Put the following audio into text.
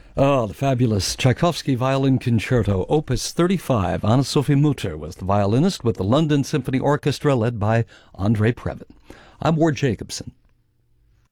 Oh, the fabulous Tchaikovsky Violin Concerto, Opus 35. Anna-Sophie Mutter was the violinist with the London Symphony Orchestra led by Andre Previn. I'm Ward Jacobson.